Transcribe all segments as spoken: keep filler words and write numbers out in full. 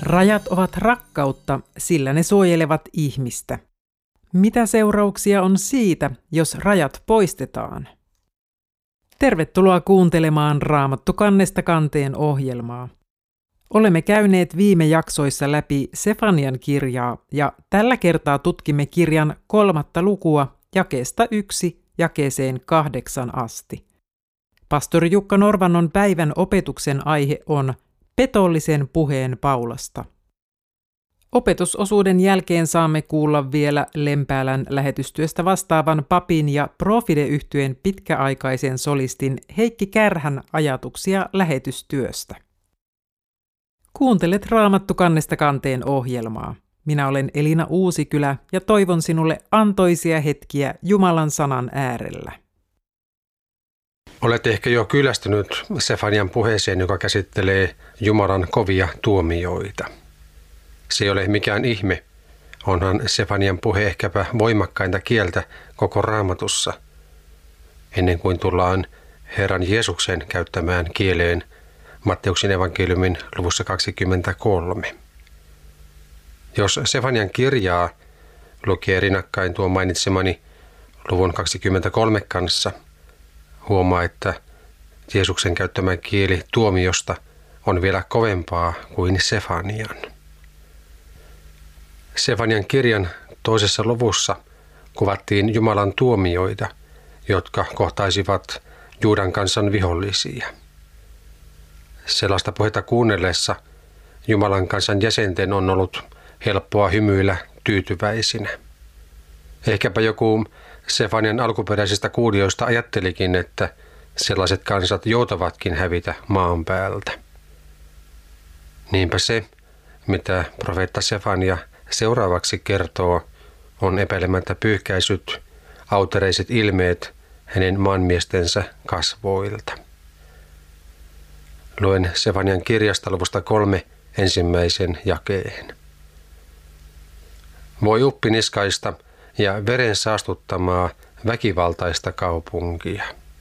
Rajat ovat rakkautta, sillä ne suojelevat ihmistä. Mitä seurauksia on siitä, jos rajat poistetaan? Tervetuloa kuuntelemaan Raamattu kannesta kanteen ohjelmaa. Olemme käyneet viime jaksoissa läpi Sefanian kirjaa ja tällä kertaa tutkimme kirjan kolmatta lukua jakeesta yksi jakeeseen kahdeksan asti. Pastori Jukka Norvannon päivän opetuksen aihe on petollisen puheen Paulasta. Opetusosuuden jälkeen saamme kuulla vielä Lempäälän lähetystyöstä vastaavan papin ja Profide-yhtyeen pitkäaikaisen solistin Heikki Kärhän ajatuksia lähetystyöstä. Kuuntelet Raamattu kannesta kanteen ohjelmaa. Minä olen Elina Uusikylä ja toivon sinulle antoisia hetkiä Jumalan sanan äärellä. Olet ehkä jo kyllästynyt Sefanian puheeseen, joka käsittelee Jumalan kovia tuomioita. Se ei ole mikään ihme. Onhan Sefanian puhe ehkäpä voimakkainta kieltä koko Raamatussa, ennen kuin tullaan Herran Jeesuksen käyttämään kieleen Matteuksen evankeliumin luvussa kaksikymmentäkolme. Jos Sefanian kirjaa lukee rinnakkain tuon mainitsemani luvun kaksikymmentäkolme kanssa, huomaa, että Jeesuksen käyttämä kieli tuomiosta on vielä kovempaa kuin Sefanian. Sefanian kirjan toisessa luvussa kuvattiin Jumalan tuomioita, jotka kohtaisivat Juudan kansan vihollisia. Sellaista puhetta kuunnellessa Jumalan kansan jäsenten on ollut helppoa hymyillä tyytyväisinä. Ehkäpä joku Sefanian alkuperäisistä kuulijoista ajattelikin, että sellaiset kansat joutavatkin hävitä maan päältä. Niinpä se, mitä profeetta Sefania seuraavaksi kertoo, on epäilemättä pyyhkäisyt, autereiset ilmeet hänen maanmiestensä kasvoilta. Luen Sefanian kirjasta luvusta kolme ensimmäisen jakeen. Voi uppiniskaista ja veren saastuttamaa väkivaltaista kaupunkia.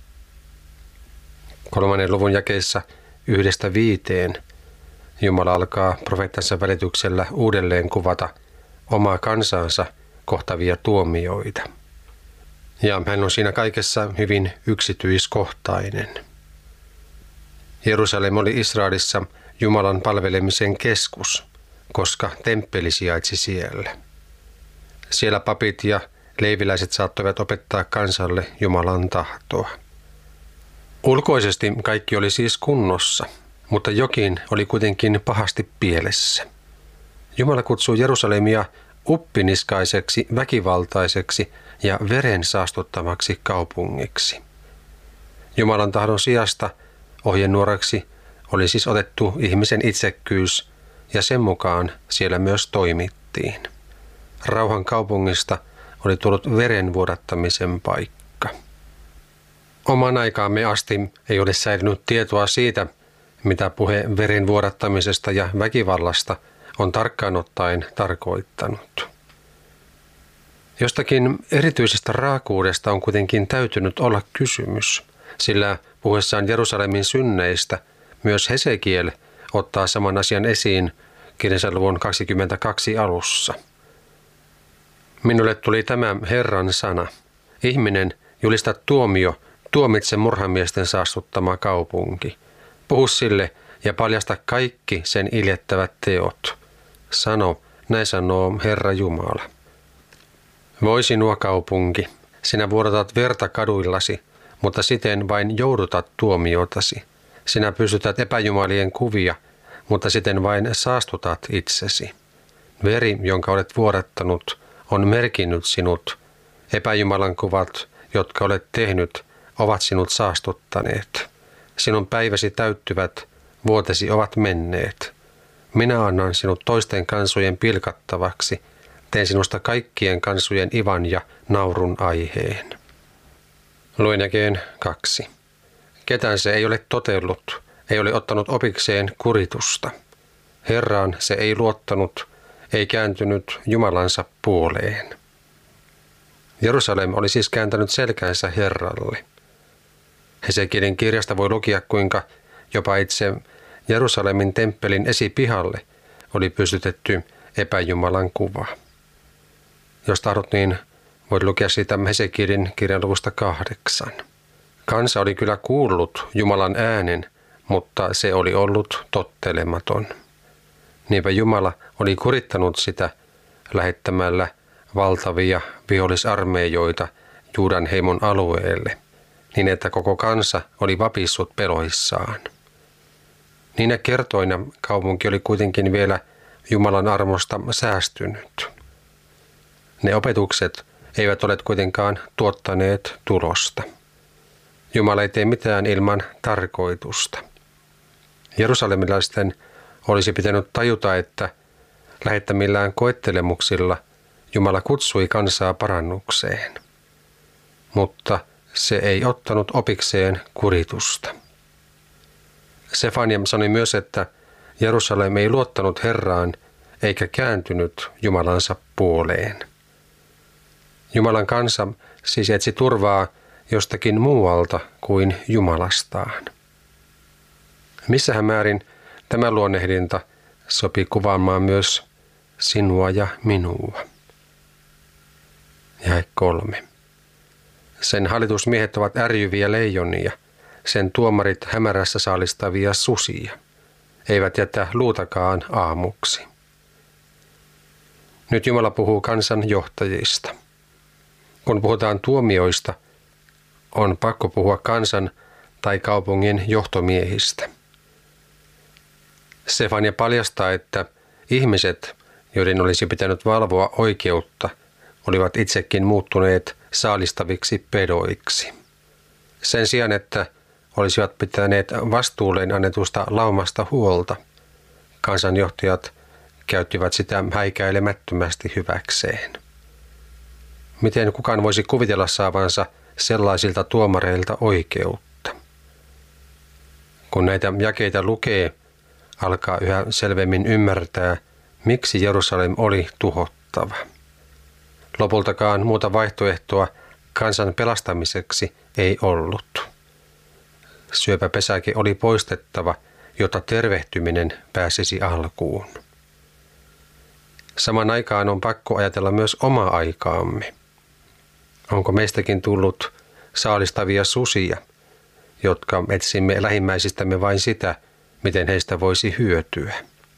Kolmannen luvun jakeessa yhdestä viiteen Jumala alkaa profeettansa välityksellä uudelleen kuvata omaa kansansa kohtavia tuomioita. Ja hän on siinä kaikessa hyvin yksityiskohtainen. Jerusalem oli Israelissa Jumalan palvelemisen keskus, koska temppeli sijaitsi siellä. Siellä papit ja leiviläiset saattoivat opettaa kansalle Jumalan tahtoa. Ulkoisesti kaikki oli siis kunnossa, mutta jokin oli kuitenkin pahasti pielessä. Jumala kutsuu Jerusalemia uppiniskaiseksi, väkivaltaiseksi ja veren saastuttamaksi kaupungiksi. Jumalan tahdon sijasta ohjenuoraksi oli siis otettu ihmisen itsekkyys ja sen mukaan siellä myös toimittiin. Rauhan kaupungista oli tullut veren vuodattamisen paikka. Oman aikaamme asti ei ole säilynyt tietoa siitä, mitä puhe veren vuodattamisesta ja väkivallasta on tarkkaan ottaen tarkoittanut. Jostakin erityisestä raakuudesta on kuitenkin täytynyt olla kysymys, sillä puhuessaan Jerusalemin synneistä myös Hesekiel ottaa saman asian esiin kirjansa luvun kaksikymmentäkaksi alussa. Minulle tuli tämä Herran sana. Ihminen, julista tuomio, tuomitse murhamiesten saastuttama kaupunki. Puhu sille ja paljasta kaikki sen iljettävät teot. Sano, näin sanoo Herra Jumala. Voi sinua kaupunki, sinä vuodatat verta kaduillasi, mutta siten vain joudutat tuomiotasi. Sinä pystytät epäjumalien kuvia, mutta siten vain saastutat itsesi. Veri, jonka olet vuodattanut, on merkinnyt sinut. Epäjumalan kuvat, jotka olet tehnyt, ovat sinut saastuttaneet. Sinun päiväsi täyttyvät, vuotesi ovat menneet. Minä annan sinut toisten kansojen pilkattavaksi, teen sinusta kaikkien kansojen ivan ja naurun aiheen. Luen jakeen kaksi. Ketään se ei ole totellut, ei ole ottanut opikseen kuritusta. Herraan se ei luottanut, ei kääntynyt Jumalansa puoleen. Jerusalem oli siis kääntänyt selkänsä Herralle. Hesekielin kirjasta voi lukea, kuinka jopa itse Jerusalemin temppelin esipihalle oli pystytetty epäjumalan kuva. Jos tahdot, niin voit lukea siitä Hesekielin kirjan luvusta kahdeksan. Kansa oli kyllä kuullut Jumalan äänen, mutta se oli ollut tottelematon. Niinpä Jumala oli kurittanut sitä lähettämällä valtavia vihollisarmeijoita Juudan heimon alueelle, niin että koko kansa oli vapissut peloissaan. Niinä kertoina kaupunki oli kuitenkin vielä Jumalan armosta säästynyt. Ne opetukset eivät ole kuitenkaan tuottaneet tulosta. Jumala ei tee mitään ilman tarkoitusta. Jerusalemilaisten olisi pitänyt tajuta, että lähettämillään koettelemuksilla Jumala kutsui kansaa parannukseen. Mutta se ei ottanut opikseen kuritusta. Sefania sanoi myös, että Jerusalem ei luottanut Herraan eikä kääntynyt Jumalansa puoleen. Jumalan kansa siis etsi turvaa jostakin muualta kuin Jumalastaan. Missähän määrin tämä luonnehdinta sopii kuvaamaan myös sinua ja minua. Jae kolme. Sen hallitusmiehet ovat ärjyviä leijonia, sen tuomarit hämärässä saalistavia susia, eivät jätä luutakaan aamuksi. Nyt Jumala puhuu kansan johtajista. Kun puhutaan tuomioista, on pakko puhua kansan tai kaupungin johtomiehistä. Sefania paljastaa, että ihmiset, joiden olisi pitänyt valvoa oikeutta, olivat itsekin muuttuneet saalistaviksi pedoiksi. Sen sijaan, että olisivat pitäneet vastuulleen annetusta laumasta huolta, kansanjohtajat käyttivät sitä häikäilemättömästi hyväkseen. Miten kukaan voisi kuvitella saavansa sellaisilta tuomareilta oikeutta? Kun näitä jakeita lukee, alkaa yhä selvemmin ymmärtää, miksi Jerusalem oli tuhottava. Lopultakaan muuta vaihtoehtoa kansan pelastamiseksi ei ollut. Syöpäpesäke oli poistettava, jotta tervehtyminen pääsisi alkuun. Saman aikaan on pakko ajatella myös omaa aikaamme. Onko meistäkin tullut saalistavia susia, jotka etsimme lähimmäisistämme vain sitä, miten heistä voisi hyötyä?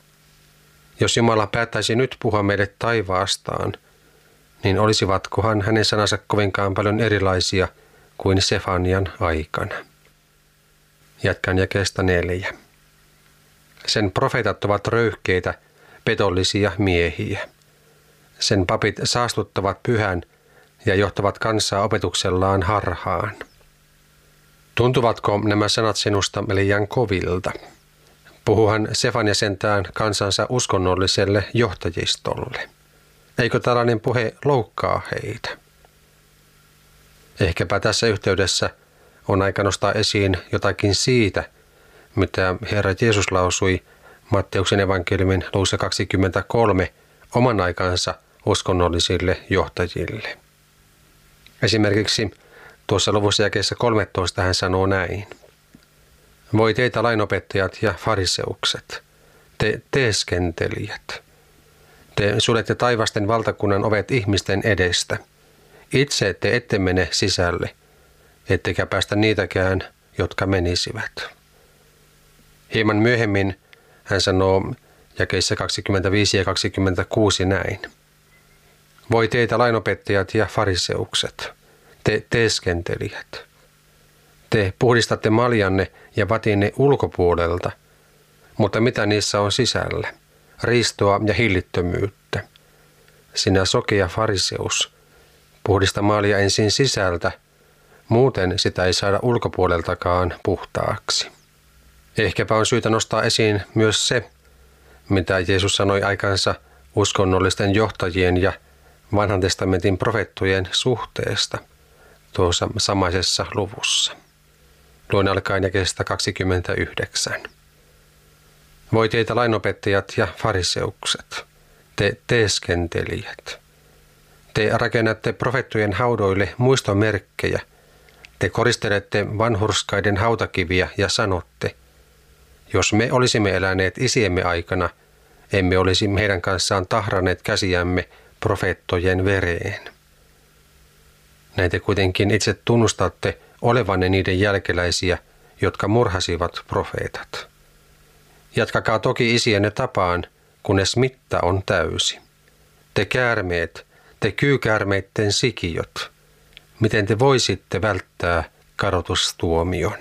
Jos Jumala päättäisi nyt puhua meille taivaastaan, niin olisivatkohan hänen sanansa kovinkaan paljon erilaisia kuin Sefanian aikana. Jatkan jakeesta neljä. Sen profeetat ovat röyhkeitä, petollisia miehiä. Sen papit saastuttavat pyhän ja johtavat kansaa opetuksellaan harhaan. Tuntuvatko nämä sanat sinusta liian kovilta? Puhuhan Sefania sentään kansansa uskonnolliselle johtajistolle. Eikö tällainen puhe loukkaa heitä? Ehkäpä tässä yhteydessä on aika nostaa esiin jotakin siitä, mitä Herra Jeesus lausui Matteuksen evankeliumin luvussa kaksikymmentäkolme oman aikansa uskonnollisille johtajille. Esimerkiksi tuossa luvussa jakeessa kolmetoista hän sanoo näin. Voi teitä lainopettajat ja fariseukset, te teeskentelijät. Te suljette taivasten valtakunnan ovet ihmisten edestä. Itse te ette mene sisälle, ettekä päästä niitäkään, jotka menisivät. Hieman myöhemmin hän sanoo jakeissa kaksikymmentäviisi ja kaksikymmentäkuusi näin. Voi teitä lainopettajat ja fariseukset, te teeskentelijät. Te puhdistatte maljanne ja vatinne ulkopuolelta, mutta mitä niissä on sisällä? Riistoa ja hillittömyyttä. Sinä sokea fariseus, puhdista maalia ensin sisältä, muuten sitä ei saada ulkopuoleltakaan puhtaaksi. Ehkäpä on syytä nostaa esiin myös se, mitä Jeesus sanoi aikansa uskonnollisten johtajien ja vanhan testamentin profeettojen suhteesta tuossa samaisessa luvussa. Luen alkaen jakeesta kaksikymmentäyhdeksän. Voi teitä lainopettajat ja fariseukset, te teeskentelijät. Te rakennatte profeettojen haudoille muistomerkkejä. Te koristelette vanhurskaiden hautakiviä ja sanotte, jos me olisimme eläneet isiemme aikana, emme olisi heidän kanssaan tahranneet käsiämme profeettojen vereen. Näin te kuitenkin itse tunnustatte olevanne niiden jälkeläisiä, jotka murhasivat profeetat. Jatkakaa toki isienne tapaan, kunnes mitta on täysi. Te käärmeet, te kyykäärmeitten sikiöt, miten te voisitte välttää kadotustuomion?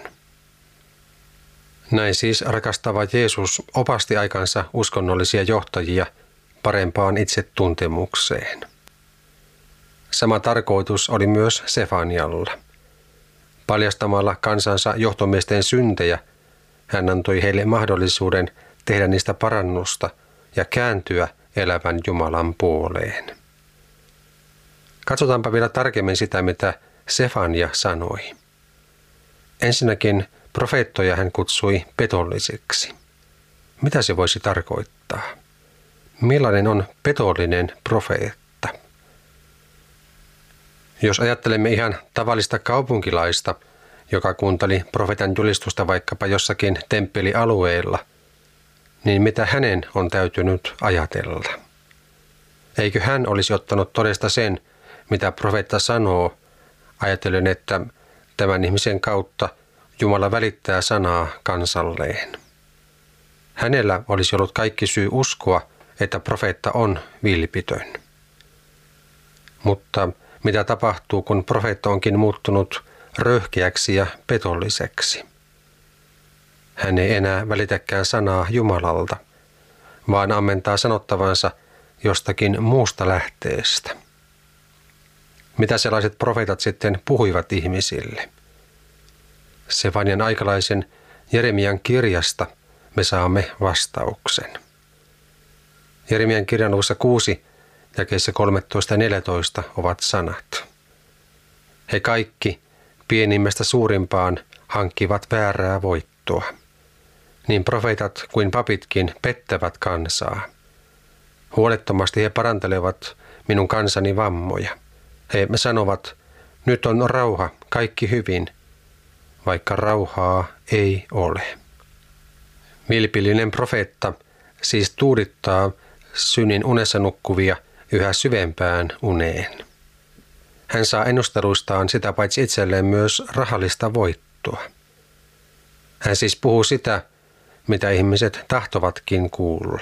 Näin siis rakastava Jeesus opasti aikansa uskonnollisia johtajia parempaan itsetuntemukseen. Sama tarkoitus oli myös Sefanialla. Paljastamalla kansansa johtomiesten syntejä, hän antoi heille mahdollisuuden tehdä niistä parannusta ja kääntyä elävän Jumalan puoleen. Katsotaanpa vielä tarkemmin sitä, mitä Sefania sanoi. Ensinnäkin profeettoja hän kutsui petollisiksi. Mitä se voisi tarkoittaa? Millainen on petollinen profeetta? Jos ajattelemme ihan tavallista kaupunkilaista, joka kuunteli profeetan julistusta vaikkapa jossakin temppelialueella, niin mitä hänen on täytynyt ajatella? Eikö hän olisi ottanut todesta sen, mitä profeetta sanoo, ajatellen, että tämän ihmisen kautta Jumala välittää sanaa kansalleen. Hänellä olisi ollut kaikki syy uskoa, että profeetta on vilpitön. Mutta mitä tapahtuu, kun profeetta onkin muuttunut röyhkeäksi ja petolliseksi? Hän ei enää välitäkään sanaa Jumalalta, vaan ammentaa sanottavansa jostakin muusta lähteestä. Mitä sellaiset profeetat sitten puhuivat ihmisille? Sefanian aikalaisen Jeremian kirjasta me saamme vastauksen. Jeremian kirjan luvussa kuusi, jakeissa kolmetoista ja neljätoista ovat sanat. He kaikki, pienimmästä suurimpaan, hankkivat väärää voittoa. Niin profeetat kuin papitkin pettävät kansaa. Huolettomasti he parantelevat minun kansani vammoja. He sanovat, nyt on rauha, kaikki hyvin, vaikka rauhaa ei ole. Vilpillinen profeetta siis tuudittaa synnin unessa nukkuvia yhä syvempään uneen. Hän saa ennusteluistaan sitä paitsi itselleen myös rahallista voittoa. Hän siis puhuu sitä, mitä ihmiset tahtovatkin kuulla.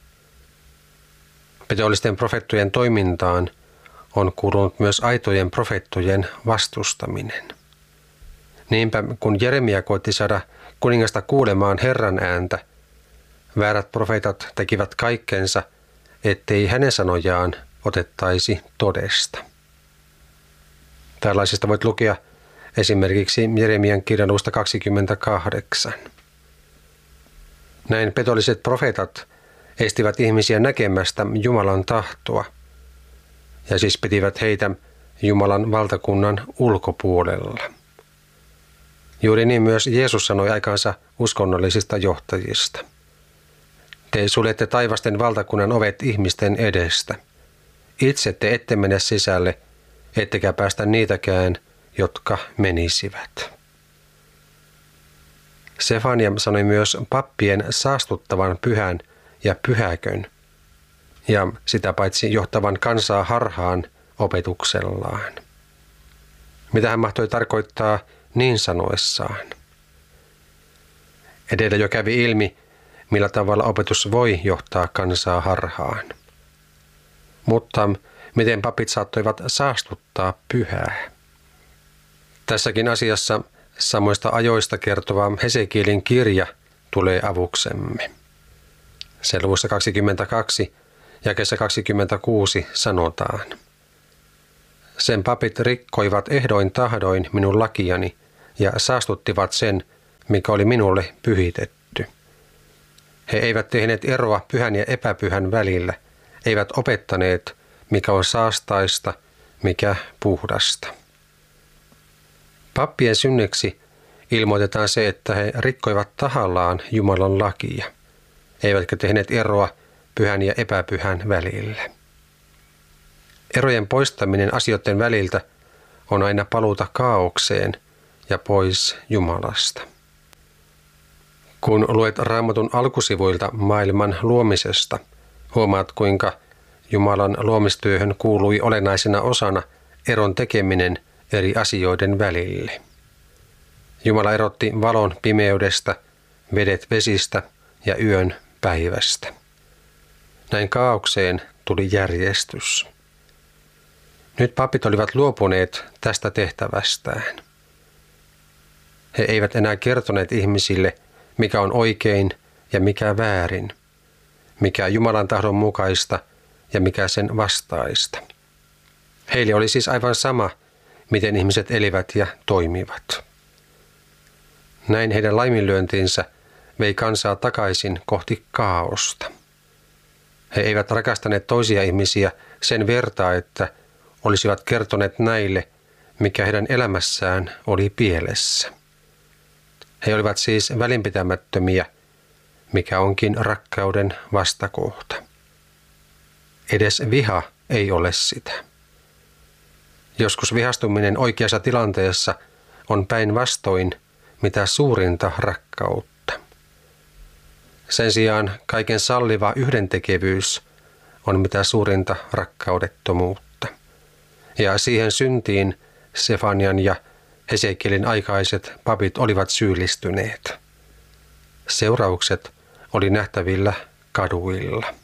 Petollisten profeettojen toimintaan on kuulunut myös aitojen profeettojen vastustaminen. Niinpä kun Jeremia koitti saada kuningasta kuulemaan Herran ääntä, väärät profeetat tekivät kaikkensa, ettei hänen sanojaan otettaisi todesta. Tällaisista voit lukea esimerkiksi Jeremian kirjan luvusta kaksikymmentäkahdeksan. Näin petolliset profeetat estivät ihmisiä näkemästä Jumalan tahtoa, ja siis pitivät heitä Jumalan valtakunnan ulkopuolella. Juuri niin myös Jeesus sanoi aikansa uskonnollisista johtajista. Te suljette taivasten valtakunnan ovet ihmisten edestä. Itse te ette mene sisälle, ettekä päästä niitäkään, jotka menisivät. Sefania sanoi myös pappien saastuttavan pyhän ja pyhäkön, ja sitä paitsi johtavan kansaa harhaan opetuksellaan. Mitä hän mahtoi tarkoittaa niin sanoessaan? Edellä jo kävi ilmi, millä tavalla opetus voi johtaa kansaa harhaan. Mutta miten papit saattoivat saastuttaa pyhää? Tässäkin asiassa samoista ajoista kertova Hesekielin kirja tulee avuksemme. Sen luvussa kaksikymmentäkaksi, jakeessa kaksikymmentäkuusi sanotaan. Sen papit rikkoivat ehdoin tahdoin minun lakiani ja saastuttivat sen, mikä oli minulle pyhitetty. He eivät tehneet eroa pyhän ja epäpyhän välillä, eivät opettaneet, mikä on saastaista, mikä puhdasta. Pappien synneksi ilmoitetaan se, että he rikkoivat tahallaan Jumalan lakia, eivätkä tehneet eroa pyhän ja epäpyhän välillä. Erojen poistaminen asioiden väliltä on aina paluuta kaaukseen ja pois Jumalasta. Kun luet Raamatun alkusivuilta maailman luomisesta, Huomaat, kuinka Jumalan luomistyöhön kuului olennaisena osana eron tekeminen eri asioiden välille. Jumala erotti valon pimeydestä, vedet vesistä ja yön päivästä. Näin kaaukseen tuli järjestys. Nyt papit olivat luopuneet tästä tehtävästään. He eivät enää kertoneet ihmisille, mikä on oikein ja mikä väärin, mikä Jumalan tahdon mukaista ja mikä sen vastaista. Heille oli siis aivan sama, miten ihmiset elivät ja toimivat. Näin heidän laiminlyöntinsä vei kansaa takaisin kohti kaaosta. He eivät rakastaneet toisia ihmisiä sen vertaa, että olisivat kertoneet näille, mikä heidän elämässään oli pielessä. He olivat siis välinpitämättömiä, mikä onkin rakkauden vastakohta. Edes viha ei ole sitä. Joskus vihastuminen oikeassa tilanteessa on päinvastoin mitä suurinta rakkautta. Sen sijaan kaiken salliva yhdentekevyys on mitä suurinta rakkaudettomuutta. Ja siihen syntiin Sefanian ja Hesekielin aikaiset papit olivat syyllistyneet. Seuraukset oli nähtävillä kaduilla.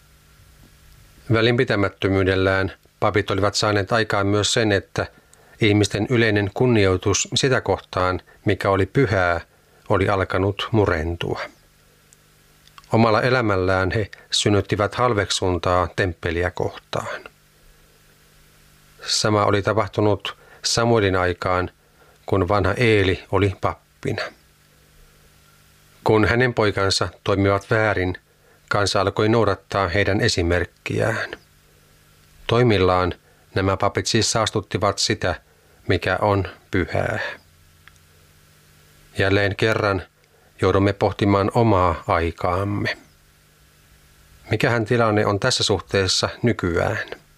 Välinpitämättömyydellään papit olivat saaneet aikaan myös sen, että ihmisten yleinen kunnioitus sitä kohtaan, mikä oli pyhää, oli alkanut murentua. Omalla elämällään he synnyttivät halveksuntaa temppeliä kohtaan. Sama oli tapahtunut Samuelin aikaan, kun vanha Eeli oli pappina. Kun hänen poikansa toimivat väärin, kansa alkoi noudattaa heidän esimerkkiään. Toimillaan nämä papit siis saastuttivat sitä, mikä on pyhää. Jälleen kerran joudumme pohtimaan omaa aikaamme. Mikähän tilanne on tässä suhteessa nykyään?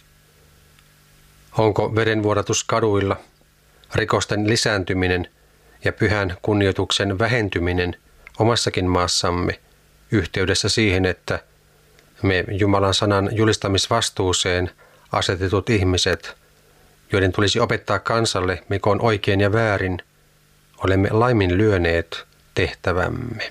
Onko verenvuodatus kaduilla, rikosten lisääntyminen ja pyhän kunnioituksen vähentyminen omassakin maassamme yhteydessä siihen, että me Jumalan sanan julistamisvastuuseen asetetut ihmiset, joiden tulisi opettaa kansalle, mikä on oikein ja väärin, olemme laiminlyöneet tehtävämme?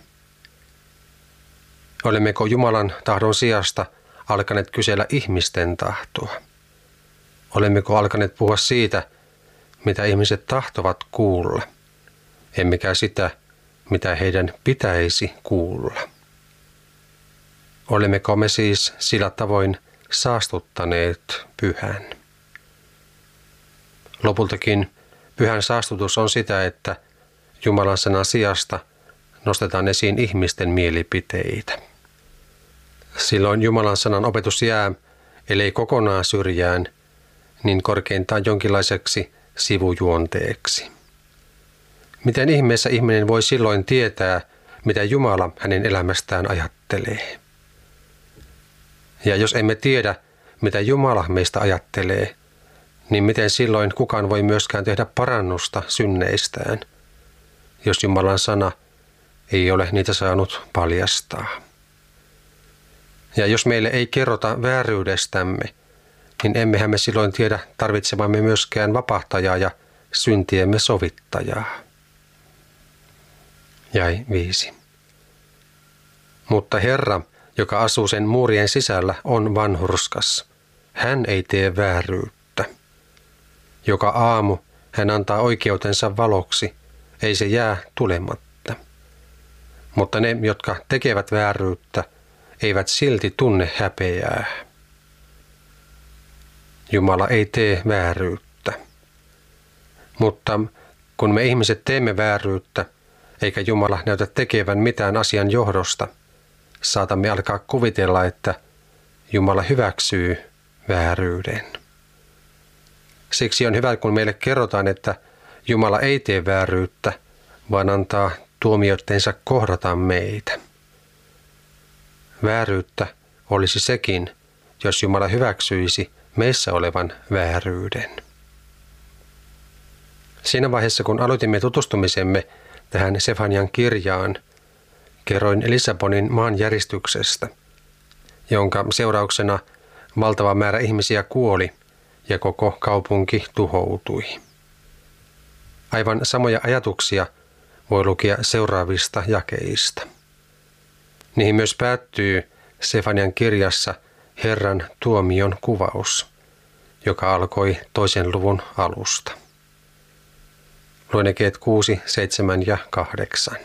Olemmeko Jumalan tahdon sijasta alkaneet kysellä ihmisten tahtoa? Olemmeko alkaneet puhua siitä, mitä ihmiset tahtovat kuulla, emmekä sitä, mitä heidän pitäisi kuulla? Olemmeko me siis sillä tavoin saastuttaneet pyhän? Lopultakin pyhän saastutus on sitä, että Jumalan sanan sijasta nostetaan esiin ihmisten mielipiteitä. Silloin Jumalan sanan opetus jää, ellei kokonaan syrjään, niin korkeintaan jonkinlaiseksi sivujuonteeksi. Miten ihmeessä ihminen voi silloin tietää, mitä Jumala hänen elämästään ajattelee? Ja jos emme tiedä, mitä Jumala meistä ajattelee, niin miten silloin kukaan voi myöskään tehdä parannusta synneistään, jos Jumalan sana ei ole niitä saanut paljastaa? Ja jos meille ei kerrota vääryydestämme, niin emmehän me silloin tiedä tarvitsevamme myöskään vapahtajaa ja syntiemme sovittajaa. Jäi viisi. Mutta Herra, joka asuu sen muurien sisällä, on vanhurskas. Hän ei tee vääryyttä. Joka aamu hän antaa oikeutensa valoksi, ei se jää tulematta. Mutta ne, jotka tekevät vääryyttä, eivät silti tunne häpeää. Jumala ei tee vääryyttä. Mutta kun me ihmiset teemme vääryyttä, eikä Jumala näytä tekevän mitään asian johdosta, saatamme alkaa kuvitella, että Jumala hyväksyy vääryyden. Siksi on hyvä, kun meille kerrotaan, että Jumala ei tee vääryyttä, vaan antaa tuomioittensa kohdata meitä. Vääryyttä olisi sekin, jos Jumala hyväksyisi meissä olevan vääryyden. Siinä vaiheessa, kun aloitimme tutustumisemme tähän Sefanian kirjaan, kerroin Lissabonin maanjäristyksestä. jonka seurauksena valtava määrä ihmisiä kuoli ja koko kaupunki tuhoutui. Aivan samoja ajatuksia voi lukea seuraavista jakeista. Niihin myös päättyy Sefanian kirjassa Herran tuomion kuvaus, joka alkoi toisen luvun alusta. Luen jakeet kuusi, seitsemän ja kahdeksan.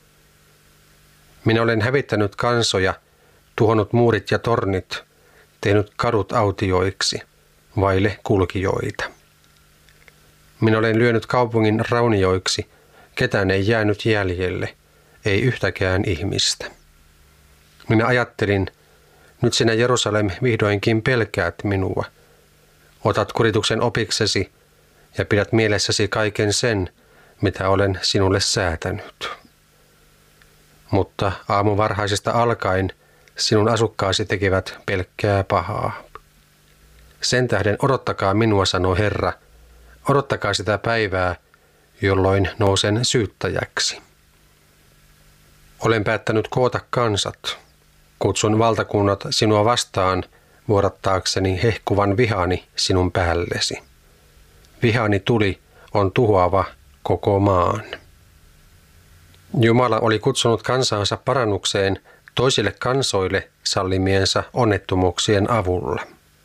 Minä olen hävittänyt kansoja, tuhonnut muurit ja tornit, tehnyt kadut autioiksi, vaille kulkijoita. Minä olen lyönyt kaupungin raunioiksi, ketään ei jäänyt jäljelle, ei yhtäkään ihmistä. Minä ajattelin, nyt sinä Jerusalem vihdoinkin pelkäät minua. Otat kurituksen opiksesi ja pidät mielessäsi kaiken sen, mitä olen sinulle säätänyt. Mutta aamuvarhaisesta alkaen sinun asukkaasi tekevät pelkkää pahaa. Sen tähden odottakaa minua, sanoo Herra, odottakaa sitä päivää, jolloin nousen syyttäjäksi. Olen päättänyt koota kansat. Kutsun valtakunnat sinua vastaan vuodattaakseni hehkuvan vihani sinun päällesi. Vihani tuli on tuhoava koko maan. Jumala oli kutsunut kansaansa parannukseen toisille kansoille sallimiensa onnettomuuksien avulla.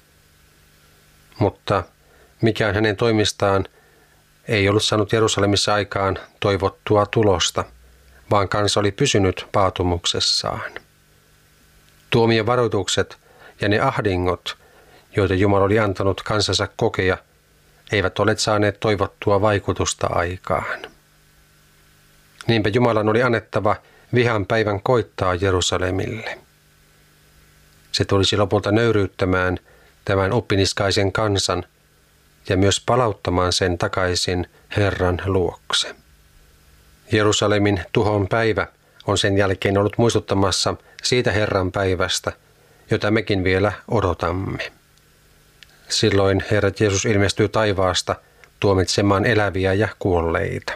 Mutta mikään hänen toimistaan ei ollut saanut Jerusalemissa aikaan toivottua tulosta, vaan kansa oli pysynyt paatumuksessaan. Tuomion varoitukset ja ne ahdingot, joita Jumala oli antanut kansansa kokea, eivät ole saaneet toivottua vaikutusta aikaan. Niinpä Jumalan oli annettava vihan päivän koittaa Jerusalemille. Se tulisi lopulta nöyryyttämään tämän oppiniskaisen kansan ja myös palauttamaan sen takaisin Herran luokse. Jerusalemin tuhon päivä on sen jälkeen ollut muistuttamassa siitä Herran päivästä, jota mekin vielä odotamme. Silloin Herra Jeesus ilmestyy taivaasta tuomitsemaan eläviä ja kuolleita.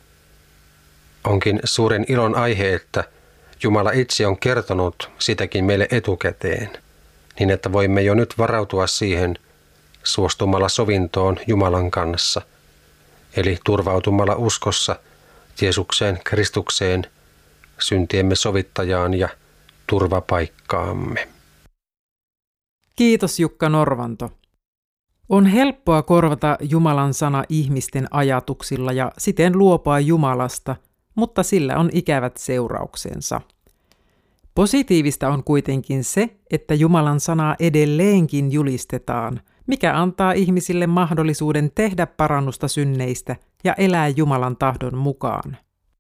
Onkin suuren ilon aihe, että Jumala itse on kertonut sitäkin meille etukäteen, niin että voimme jo nyt varautua siihen suostumalla sovintoon Jumalan kanssa, eli turvautumalla uskossa Jeesukseen Kristukseen, syntiemme sovittajaan ja turvapaikkaamme. Kiitos Jukka Norvanto. On helppoa korvata Jumalan sana ihmisten ajatuksilla ja siten luopua Jumalasta, mutta sillä on ikävät seurauksensa. Positiivista on kuitenkin se, että Jumalan sanaa edelleenkin julistetaan, mikä antaa ihmisille mahdollisuuden tehdä parannusta synneistä ja elää Jumalan tahdon mukaan.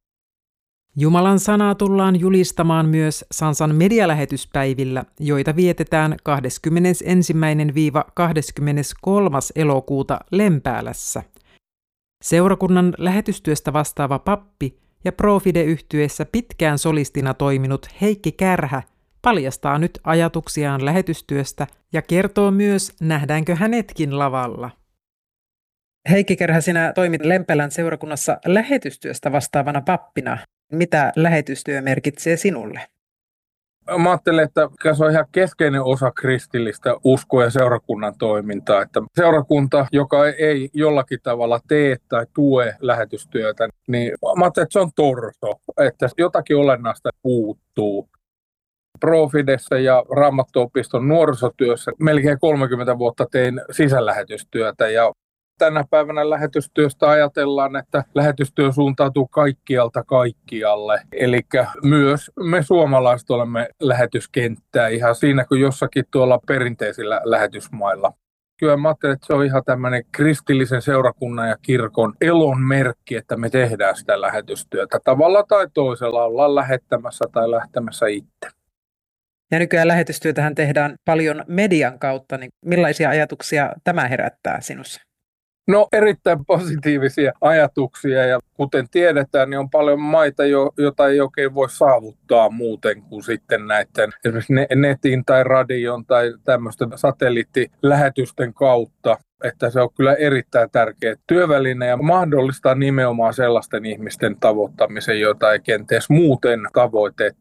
Jumalan sanaa tullaan julistamaan myös Sansan medialähetyspäivillä, joita vietetään kahdeskymmenesensimmäinen kahdeskymmeneskolmas elokuuta Lempäälässä. Seurakunnan lähetystyöstä vastaava pappi ja Profide-yhtyeessä pitkään solistina toiminut Heikki Kärhä paljastaa nyt ajatuksiaan lähetystyöstä ja kertoo myös, nähdäänkö hänetkin lavalla. Heikki Kärhä, sinä toimit Lempäälän seurakunnassa lähetystyöstä vastaavana pappina. Mitä lähetystyö merkitsee sinulle? Mä ajattelen, että se on ihan keskeinen osa kristillistä uskoa ja seurakunnan toimintaa. Että seurakunta, joka ei jollakin tavalla tee tai tue lähetystyötä, niin mä ajattelen, että se on torso, että jotakin olennaista puuttuu. Profidessa ja Raamattuopiston nuorisotyössä melkein kolmekymmentä vuotta tein sisälähetystyötä ja tänä päivänä lähetystyöstä ajatellaan, että lähetystyö suuntautuu kaikkialta kaikkialle. Eli myös me suomalaiset olemme lähetyskenttää ihan siinä kuin jossakin tuolla perinteisillä lähetysmailla. Kyllä mä ajattelen, että se on ihan tämmöinen kristillisen seurakunnan ja kirkon elon merkki, että me tehdään sitä lähetystyötä. Tavalla tai toisella ollaan lähettämässä tai lähtemässä itse. Ja nykyään lähetystyötähän tehdään paljon median kautta, niin millaisia ajatuksia tämä herättää sinussa? No erittäin positiivisia ajatuksia ja kuten tiedetään, niin on paljon maita, joita ei oikein voi saavuttaa muuten kuin sitten näiden esimerkiksi netin tai radion tai tämmöisten satelliittilähetysten kautta. Että se on kyllä erittäin tärkeä työväline ja mahdollistaa nimenomaan sellaisten ihmisten tavoittamisen, joita ei kenties muuten tavoitettaisi.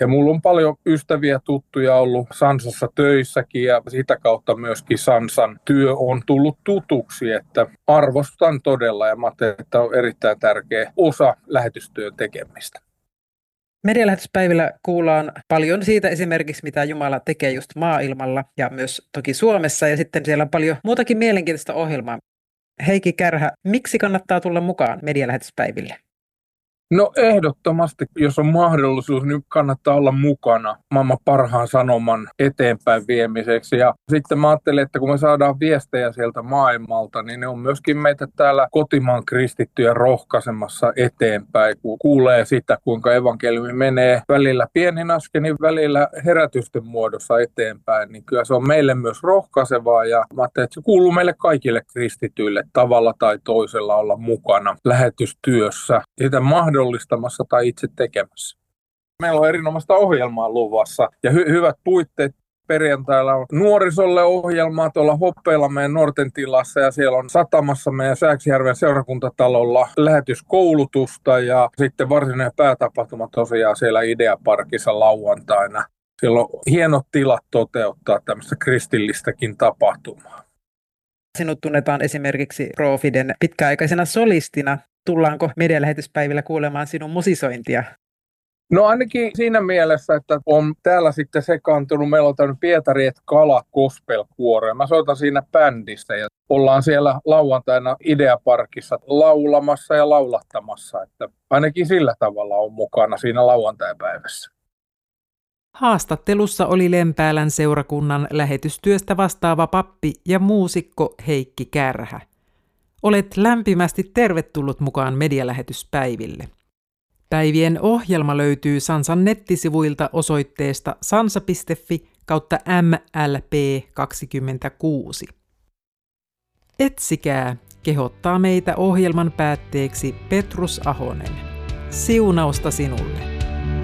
Ja mulla on paljon ystäviä, tuttuja ollut Sansassa töissäkin ja sitä kautta myöskin Sansan työ on tullut tutuksi, että arvostan todella ja mä ajattelen, että on erittäin tärkeä osa lähetystyön tekemistä. Medialähetyspäivillä kuullaan paljon siitä esimerkiksi, mitä Jumala tekee just maailmalla ja myös toki Suomessa, ja sitten siellä on paljon muutakin mielenkiintoista ohjelmaa. Heikki Kärhä, miksi kannattaa tulla mukaan medialähetyspäiville? No ehdottomasti, jos on mahdollisuus, niin kannattaa olla mukana maailman parhaan sanoman eteenpäin viemiseksi. Ja sitten mä ajattelen, että kun me saadaan viestejä sieltä maailmalta, niin ne on myöskin meitä täällä kotimaan kristittyjä rohkaisemassa eteenpäin, kun kuulee sitä, kuinka evankeliumi menee välillä pienin askelin, välillä herätysten muodossa eteenpäin. Niin kyllä se on meille myös rohkaisevaa ja mä ajattelen, että se kuuluu meille kaikille kristityille tavalla tai toisella olla mukana lähetystyössä. Sitä mahdollistamassa tai itse tekemässä. Meillä on erinomaista ohjelmaa luvassa ja hy- hyvät puitteet. Perjantaina on nuorisolle ohjelmaa tuolla Hoppeilla meidän nuorten tilassa ja siellä on Satamassa meidän Sääksijärven seurakuntatalolla lähetyskoulutusta ja sitten varsinainen päätapahtuma tosiaan siellä Ideaparkissa lauantaina. Siellä on hienot tilat toteuttaa tämmöistä kristillistäkin tapahtumaa. Sinut tunnetaan esimerkiksi Profiden pitkäaikaisena solistina. Tullaanko medialähetyspäivillä kuulemaan sinun musisointia? No ainakin siinä mielessä, että on täällä sitten sekaantunut. Meillä on tämmöinen Pietari et Kala gospel-kuoro. Mä soitan siinä bändissä ja ollaan siellä lauantaina Ideaparkissa laulamassa ja laulattamassa. Että ainakin sillä tavalla on mukana siinä lauantaipäivässä. Haastattelussa oli Lempäälän seurakunnan lähetystyöstä vastaava pappi ja muusikko Heikki Kärhä. Olet lämpimästi tervetullut mukaan medialähetyspäiville. Päivien ohjelma löytyy Sansan nettisivuilta osoitteesta sansa piste fi kautta M L P kaksikymmentäkuusi. Etsikää, kehottaa meitä ohjelman päätteeksi Petrus Ahonen. Siunausta sinulle!